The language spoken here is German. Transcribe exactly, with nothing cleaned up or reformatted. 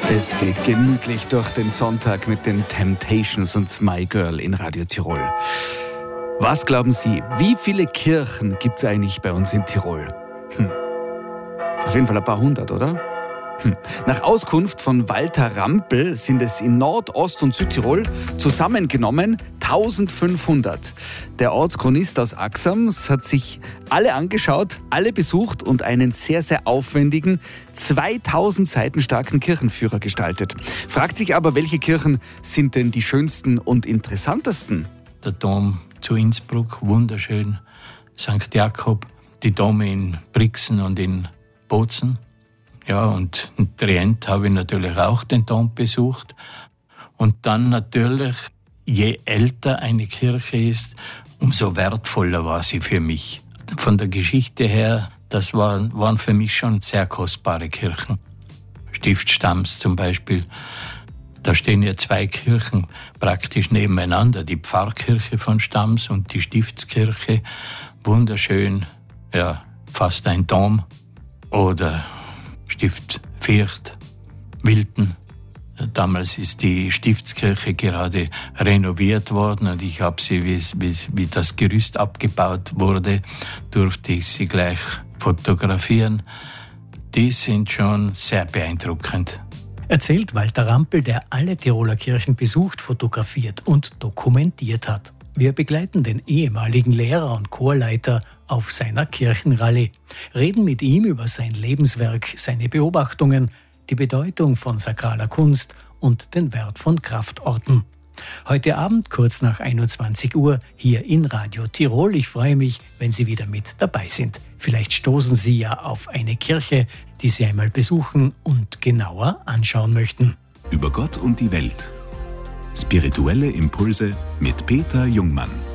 Es geht gemütlich durch den Sonntag mit den Temptations und My Girl in Radio Tirol. Was glauben Sie, wie viele Kirchen gibt es eigentlich bei uns in Tirol? Hm. Auf jeden Fall ein paar hundert, oder? Hm. Nach Auskunft von Walter Rampel sind es in Nord-, Ost- und Südtirol zusammengenommen eintausendfünfhundert. Der Ortschronist aus Axams hat sich alle angeschaut, alle besucht und einen sehr, sehr aufwendigen, zweitausend Seiten starken Kirchenführer gestaltet. Fragt sich aber, welche Kirchen sind denn die schönsten und interessantesten? Der Dom zu Innsbruck, wunderschön. Sankt Jakob, die Dome in Brixen und in Bozen. Ja, und in Trient habe ich natürlich auch den Dom besucht. Und dann natürlich, je älter eine Kirche ist, umso wertvoller war sie für mich. Von der Geschichte her, das war, waren für mich schon sehr kostbare Kirchen. Stift Stams zum Beispiel, da stehen ja zwei Kirchen praktisch nebeneinander. Die Pfarrkirche von Stams und die Stiftskirche. Wunderschön, ja, fast ein Dom. Oder Stift Vierth, Wilten. Damals ist die Stiftskirche gerade renoviert worden und ich habe sie, wie, wie, wie das Gerüst abgebaut wurde, durfte ich sie gleich fotografieren. Die sind schon sehr beeindruckend. Erzählt Walter Rampel, der alle Tiroler Kirchen besucht, fotografiert und dokumentiert hat. Wir begleiten den ehemaligen Lehrer und Chorleiter auf seiner Kirchenrallye, reden mit ihm über sein Lebenswerk, seine Beobachtungen, die Bedeutung von sakraler Kunst und den Wert von Kraftorten. Heute Abend kurz nach einundzwanzig Uhr hier in Radio Tirol. Ich freue mich, wenn Sie wieder mit dabei sind. Vielleicht stoßen Sie ja auf eine Kirche, die Sie einmal besuchen und genauer anschauen möchten. Über Gott und die Welt. Spirituelle Impulse mit Peter Jungmann.